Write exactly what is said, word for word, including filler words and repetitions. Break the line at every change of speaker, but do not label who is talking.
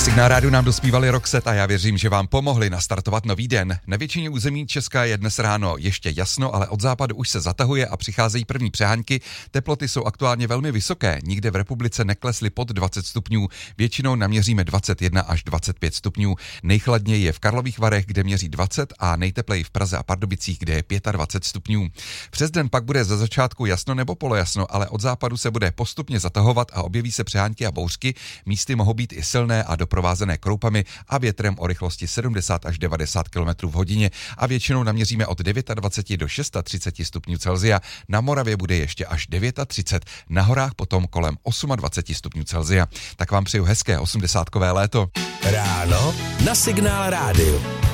Signál rádiu nám dospívali Roxette a já věřím, že vám pomohli nastartovat nový den. Na většině území Česka je dnes ráno ještě jasno, ale od západu už se zatahuje a přicházejí první přehánky. Teploty jsou aktuálně velmi vysoké, nikde v republice neklesly pod dvacet stupňů, většinou naměříme dvacet jedna až dvacet pět stupňů. Nejchladněji je v Karlových Varech, kde měří dvacet a nejtepleji v Praze a Pardubicích, kde je dvacet pět stupňů. Přes den pak bude za začátku jasno nebo polojasno, ale od západu se bude postupně zatahovat a objeví se přehánky a bouřky. Místy mohou být i silné a doprovázené kroupami a větrem o rychlosti sedmdesát až devadesát kilometrů v hodině a většinou naměříme od dvacet devět do třicet šest stupňů Celsia. Na Moravě bude ještě až třicet devět, na horách potom kolem dvacet osm stupňů Celsia. Tak vám přeju hezké osmdesátkové léto.
Ráno na Signál rádiu.